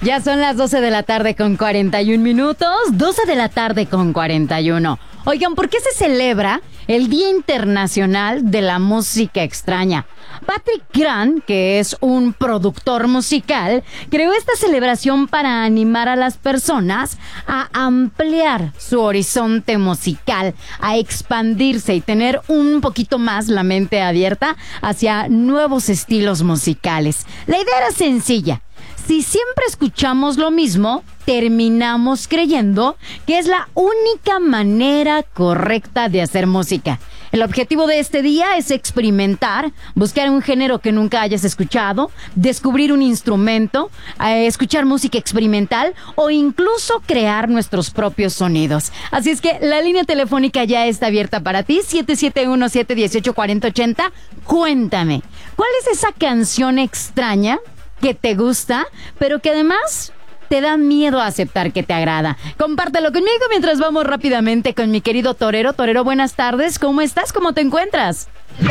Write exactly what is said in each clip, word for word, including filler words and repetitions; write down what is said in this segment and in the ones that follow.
Ya son las doce de la tarde con cuarenta y un minutos, doce de la tarde con cuarenta y uno. Oigan, ¿por qué se celebra el Día Internacional de la Música Extraña? Patrick Grant, que es un productor musical, creó esta celebración para animar a las personas a ampliar su horizonte musical, a expandirse y tener un poquito más la mente abierta hacia nuevos estilos musicales. La idea era sencilla. Si siempre escuchamos lo mismo, terminamos creyendo que es la única manera correcta de hacer música. El objetivo de este día es experimentar, buscar un género que nunca hayas escuchado, descubrir un instrumento, eh, escuchar música experimental o incluso crear nuestros propios sonidos. Así es que la línea telefónica ya está abierta para ti, siete siete uno, siete uno ocho, cuatro cero ocho cero. Cuéntame, ¿cuál es esa canción extraña que te gusta, pero que además te da miedo a aceptar que te agrada? Compártelo conmigo mientras vamos rápidamente con mi querido Torero. Torero, buenas tardes. ¿Cómo estás? ¿Cómo te encuentras?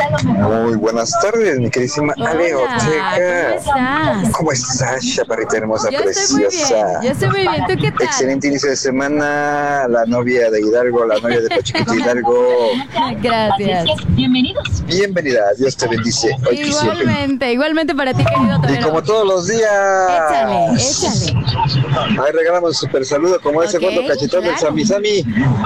Muy buenas tardes, mi queridísima Ale Ortega. ¿Cómo estás? ¿Cómo estás, chaparrita hermosa, Yo preciosa? estoy muy bien, yo estoy muy bien. ¿Tú qué tal? Excelente inicio de semana, la novia de Hidalgo, la novia de Pachuquita Hidalgo. Gracias. Bienvenidos. Bienvenida, Dios te bendice. Hoy que siempre. Igualmente, igualmente para ti, querido Torero. Y como todos los días. Échale, échale. Ahí regalamos un super saludo, como ese Ok, gordo cachetón claro. del Sami Sami.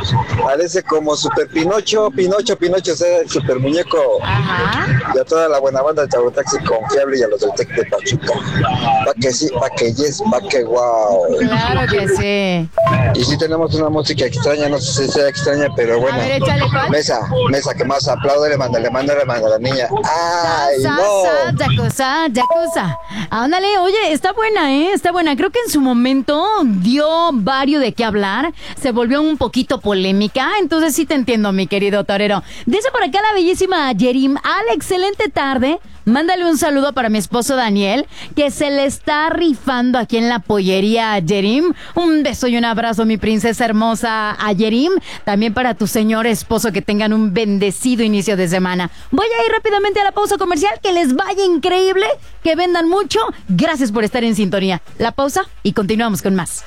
Parece como super Pinocho, Pinocho, Pinocho, sea el super muñeco. Ajá. Y a toda la buena banda de Taxi confiable y a los del Tec de Pachuca. Pa' que sí, pa' que yes, pa' que wow. Claro que sí. Y sí tenemos una música extraña, no sé si sea extraña, pero bueno. A ver, échale, ¿cuál? Mesa, mesa que más aplaude, le manda, le manda, le manda a la niña. ¡Ay, Sa, no! sa, yakuza, yakuza. Ándale, oye, está buena, ¿eh? Está buena. Creo que en su momento dio varios de qué hablar. Se volvió un poquito polémica. Entonces sí te entiendo, mi querido Torero. Dice por acá la bellísima Yerim. ¡Al excelente tarde! Mándale un saludo para mi esposo Daniel, que se le está rifando aquí en la pollería a Yerim. Un beso y un abrazo, mi princesa hermosa, a Yerim. También para tu señor esposo, que tengan un bendecido inicio de semana. Voy a ir rápidamente a la pausa comercial. Que les vaya increíble, que vendan mucho. Gracias por estar en sintonía. La pausa y continuamos con más.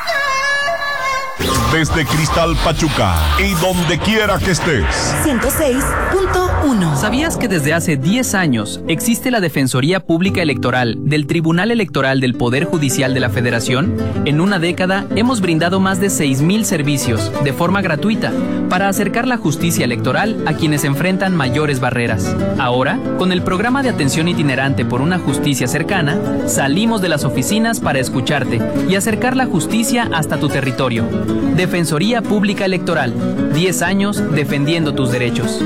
Desde Cristal Pachuca y donde quiera que estés. ciento seis punto uno. ¿Sabías que desde hace diez años existe la Defensoría Pública Electoral del Tribunal Electoral del Poder Judicial de la Federación? En una década hemos brindado más de seis mil servicios de forma gratuita para acercar la justicia electoral a quienes enfrentan mayores barreras. Ahora, con el programa de atención itinerante por una justicia cercana, salimos de las oficinas para escucharte y acercar la justicia hasta tu territorio. Defensoría Pública Electoral. diez años defendiendo tus derechos.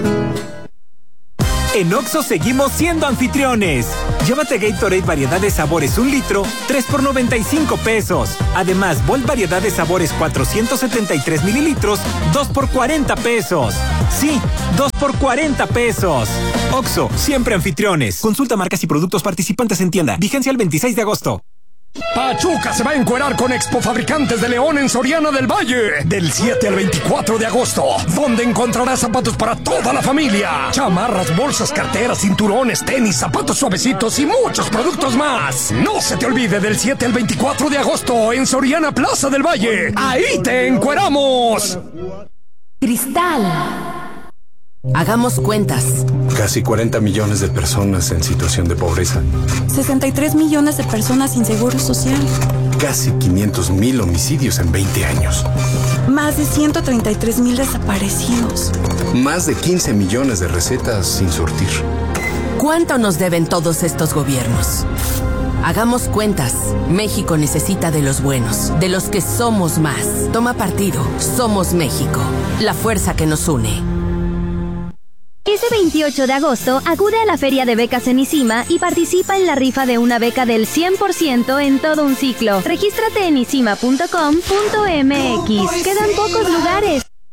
En Oxxo seguimos siendo anfitriones. Llévate Gatorade variedad de sabores un litro, tres por noventa y cinco pesos. Además, Volt variedad de sabores cuatrocientos setenta y tres mililitros, dos por cuarenta pesos. Sí, dos por cuarenta pesos. Oxxo, siempre anfitriones. Consulta marcas y productos participantes en tienda. Vigencia el veintiséis de agosto. Pachuca se va a encuerar con Expo Fabricantes de León en Soriana del Valle del siete al veinticuatro de agosto, donde encontrarás zapatos para toda la familia, chamarras, bolsas, carteras, cinturones, tenis, zapatos suavecitos y muchos productos más. No se te olvide, del siete al veinticuatro de agosto en Soriana Plaza del Valle. ¡Ahí te encueramos! Cristal. Hagamos cuentas. Casi cuarenta millones de personas en situación de pobreza. sesenta y tres millones de personas sin seguro social. Casi quinientos mil homicidios en veinte años. Más de ciento treinta y tres mil desaparecidos. Más de quince millones de recetas sin surtir. ¿Cuánto nos deben todos estos gobiernos? Hagamos cuentas. México necesita de los buenos, de los que somos más. Toma partido. Somos México. La fuerza que nos une. Este veintiocho de agosto, acude a la Feria de Becas en ICIMA y participa en la rifa de una beca del cien por ciento en todo un ciclo. Regístrate en isima punto com punto m x. Quedan pocos lugares.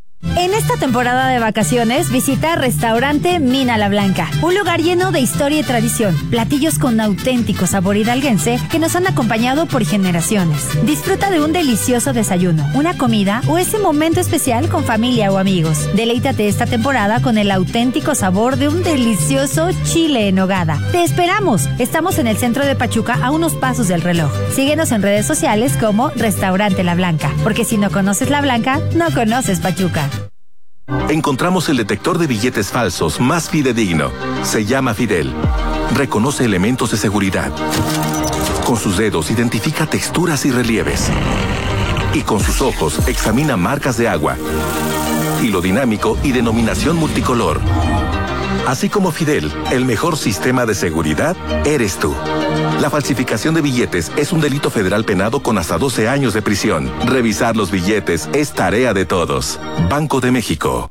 En esta temporada de vacaciones, visita Restaurante Mina la Blanca, un lugar lleno de historia y tradición, platillos con auténtico sabor hidalguense que nos han acompañado por generaciones. Disfruta de un delicioso desayuno, una comida o ese momento especial con familia o amigos. Deleítate esta temporada con el auténtico sabor de un delicioso chile en nogada. ¡Te esperamos! Estamos en el centro de Pachuca a unos pasos del reloj. Síguenos en redes sociales como Restaurante La Blanca, porque si no conoces La Blanca, no conoces Pachuca. Encontramos el detector de billetes falsos más fidedigno. Se llama Fidel. Reconoce elementos de seguridad. Con sus dedos identifica texturas y relieves. Y con sus ojos examina marcas de agua, hilo dinámico y denominación multicolor. Así como Fidel, el mejor sistema de seguridad eres tú. La falsificación de billetes es un delito federal penado con hasta doce años de prisión. Revisar los billetes es tarea de todos. Banco de México.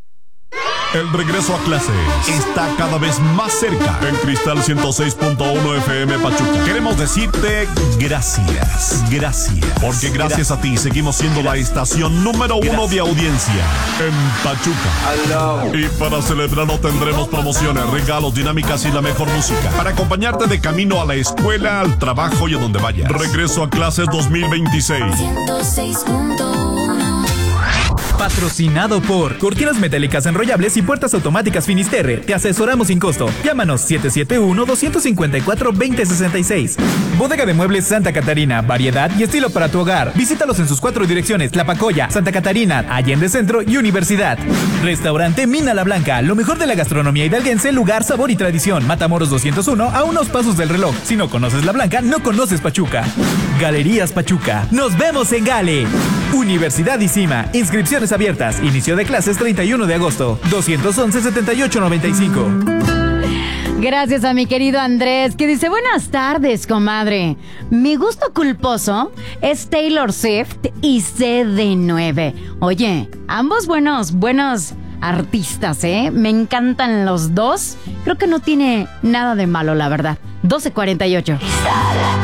El regreso a clase está cada vez más cerca. En Cristal ciento seis punto uno F M Pachuca queremos decirte gracias. Gracias. Porque gracias, gracias a ti seguimos siendo gracias. La estación número uno gracias. De audiencia en Pachuca. Y para celebrarlo tendremos promociones, regalos, dinámicas y la mejor música para acompañarte de camino a la escuela, al trabajo y a donde vayas. Regreso a clases dos mil veintiséis. ciento seis punto uno. Patrocinado por Cortinas Metálicas Enrollables y Puertas Automáticas Finisterre. Te asesoramos sin costo. Llámanos siete siete uno, dos cinco cuatro, dos cero seis seis. Bodega de Muebles Santa Catarina. Variedad y estilo para tu hogar. Visítalos en sus cuatro direcciones: Tlapacoya, Santa Catarina, Allende Centro y Universidad. Restaurante Mina la Blanca. Lo mejor de la gastronomía hidalguense, lugar, sabor y tradición. Matamoros doscientos uno, a unos pasos del reloj. Si no conoces La Blanca, no conoces Pachuca. Galerías Pachuca. Nos vemos en Gale. Universidad ICIMA. Inscripciones abiertas. Inicio de clases treinta y uno de agosto. dos once, setenta y ocho noventa y cinco. Gracias a mi querido Andrés, que dice: buenas tardes, comadre. Mi gusto culposo es Taylor Swift y C D nueve. Oye, ambos buenos, buenos artistas, ¿eh? Me encantan los dos. Creo que no tiene nada de malo, la verdad. doce cuarenta y ocho.